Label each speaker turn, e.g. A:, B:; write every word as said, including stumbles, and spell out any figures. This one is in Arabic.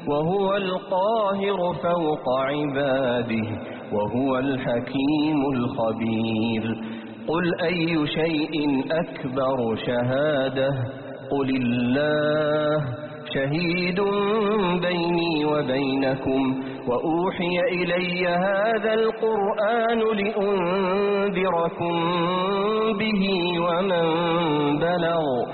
A: وهو القاهر فوق عباده وهو الحكيم الخبير. قل أي شيء أكبر شهادة قل الله شهيد بيني وبينكم وأوحي إلي هذا القرآن لأنذركم به ومن بلغ